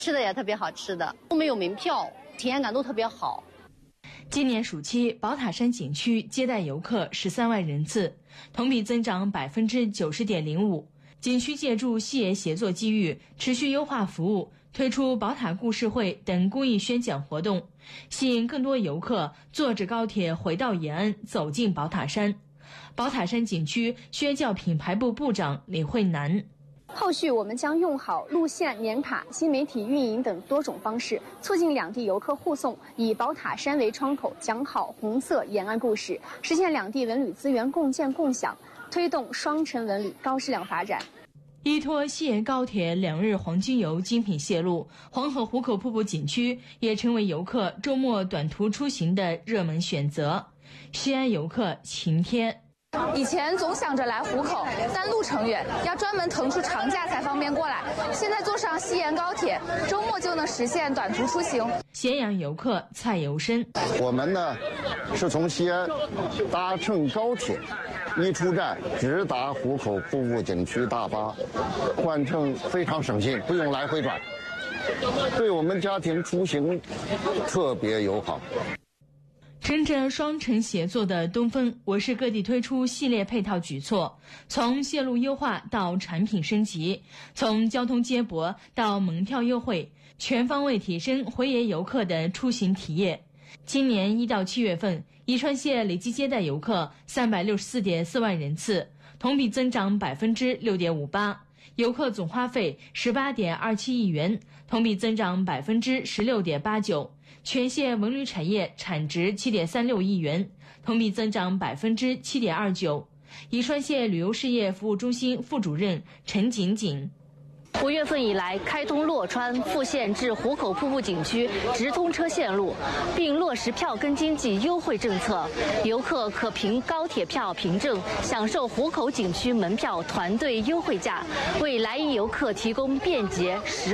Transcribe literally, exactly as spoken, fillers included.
吃的也特别好吃的，都没有门票，体验感都特别好。 今年暑期，宝塔山景区接待游客十三万人次，同比增长百分之九十点零五。景区借助西野协作机遇，持续优化服务，推出宝塔故事会等公益宣讲活动，吸引更多游客坐着高铁回到延安，走进宝塔山。宝塔山景区宣教品牌部部长李慧楠。 后续我们将用好路线、年卡、新媒体运营等多种方式，促进两地游客互送，以宝塔山为窗口，讲好红色延安故事，实现两地文旅资源共建共享，推动双城文旅高质量发展。 依托西延高铁两日黄金游精品线路，黄河壶口瀑布景区也成为游客周末短途出行的热门选择。西安游客晴天。 以前总想着来壶口，但路程远，要专门腾出长假才方便过来。现在坐上西延高铁，周末就能实现短途出行。 咸阳游客蔡游生， 我们呢是从西安搭乘高铁，一出站直达壶口瀑布景区大巴，换乘非常省心，不用来回转，对我们家庭出行特别友好。 乘着双城协作的东风，我市各地推出系列配套举措，从线路优化到产品升级，从交通接驳到门票优惠，全方位提升回延游客的出行体验。今年一到七月份，宜川县累计接待游客三百六十四点四万人次，同比增长百分之六点五八，游客总花费十八点二七亿元，同比增长百分之十六点八九。全县文旅产业产值七点三六亿元，同比增长百分之七点二九。宜川县旅游事业服务中心副主任陈景景。 五月份以来，开通洛川复线至壶口瀑布景区直通车线路，并落实票根经济优惠政策，游客可凭高铁票凭证享受壶口景区门票团队优惠价，为来宜游客提供便捷实